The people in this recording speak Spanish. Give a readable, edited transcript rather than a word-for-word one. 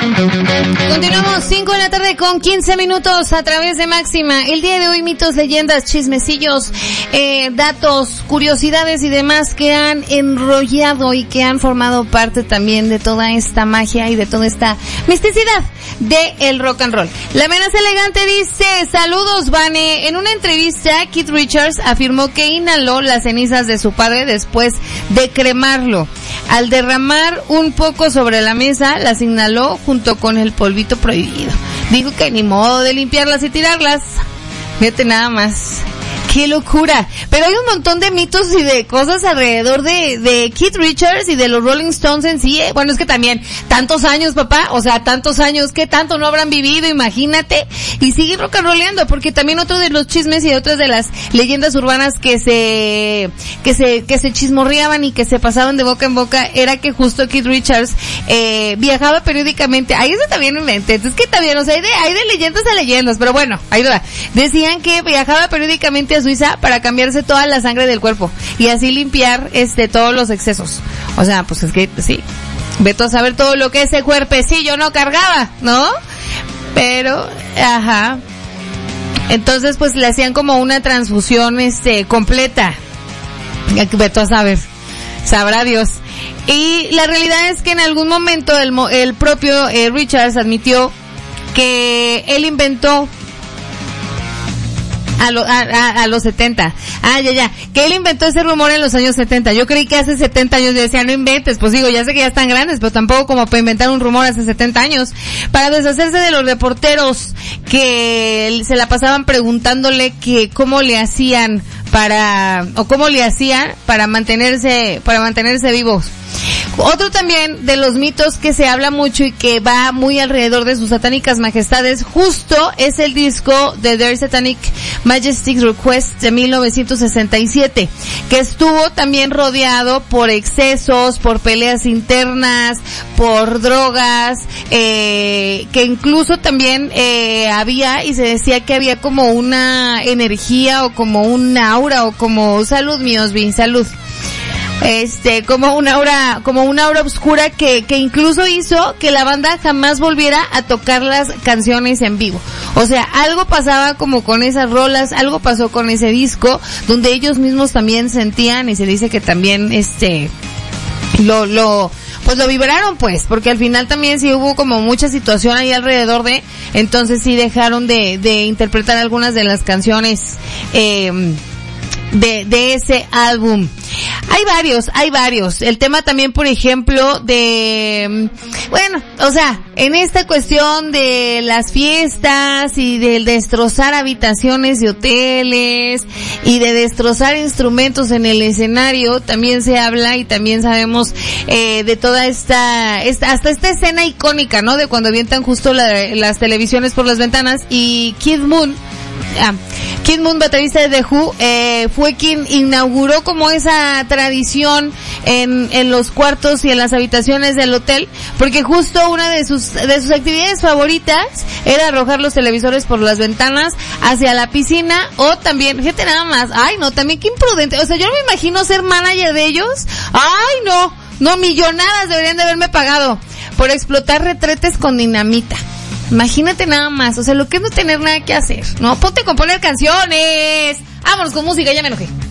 Continuamos 5 de la tarde con 15 minutos a través de Máxima. El día de hoy, mitos, leyendas, chismecillos, datos, curiosidades y demás que han enrollado y que han formado parte también de toda esta magia y de toda esta misticidad de el rock and roll. La amenaza elegante dice: saludos, Vane. En una entrevista, Keith Richards afirmó que inhaló las cenizas de su padre después de cremarlo. Al derramar un poco sobre la mesa, las inhaló junto con el polvito prohibido. Dijo que ni modo de limpiarlas y tirarlas. Fíjate nada más. ¡Qué locura! Pero hay un montón de mitos y de cosas alrededor de Keith Richards y de los Rolling Stones en sí. Bueno, es que también, tantos años, papá, o sea, tantos años, ¿qué tanto no habrán vivido? Imagínate. Y siguen rock and rolleando, porque también otro de los chismes y otras de las leyendas urbanas que se chismorreaban y que se pasaban de boca en boca era que justo Keith Richards viajaba periódicamente. Ahí eso también me inventé. Es que también, o sea, hay de leyendas a leyendas, pero bueno, ahí va. Decían que viajaba periódicamente a Suiza para cambiarse toda la sangre del cuerpo y así limpiar todos los excesos. O sea, pues es que sí, vete a saber todo lo que ese cuerpecillo no cargaba, ¿no? Pero, ajá. Entonces, pues le hacían como una transfusión completa. Vete a saber. Sabrá Dios. Y la realidad es que en algún momento el propio Richards admitió que él inventó a los 70. Que él inventó ese rumor en los años 70. Yo creí que hace 70 años. Yo decía, no inventes. Pues digo, ya sé que ya están grandes, pero tampoco como para inventar un rumor hace 70 años. Para deshacerse de los reporteros que se la pasaban preguntándole que cómo le hacían para mantenerse vivos. Otro también de los mitos que se habla mucho y que va muy alrededor de sus satánicas majestades, justo es el disco de Their Satanic Majesty's Request de 1967, que estuvo también rodeado por excesos, por peleas internas, por drogas, que incluso también había y se decía que había como una energía o como un aura o como salud, mi Osby, salud. Como una aura oscura que incluso hizo que la banda jamás volviera a tocar las canciones en vivo. O sea, algo pasaba como con esas rolas, algo pasó con ese disco, donde ellos mismos también sentían, y se dice que también lo vibraron, pues, porque al final también sí hubo como mucha situación ahí alrededor entonces sí dejaron de interpretar algunas de las canciones de ese álbum. Hay varios. El tema también, por ejemplo, en esta cuestión de las fiestas y del destrozar habitaciones de hoteles y de destrozar instrumentos en el escenario, también se habla y también sabemos de toda hasta esta escena icónica, ¿no? De cuando avientan justo las televisiones por las ventanas y Keith Moon, baterista de The Who, fue quien inauguró como esa tradición en los cuartos y en las habitaciones del hotel, porque justo una de sus actividades favoritas era arrojar los televisores por las ventanas hacia la piscina, o también, fíjate nada más, también qué imprudente, o sea, yo no me imagino ser manager de ellos, millonadas deberían de haberme pagado por explotar retretes con dinamita. Imagínate nada más, o sea, lo que es no tener nada que hacer, ¿no? Ponte a componer canciones. Vámonos con música, ya me enojé.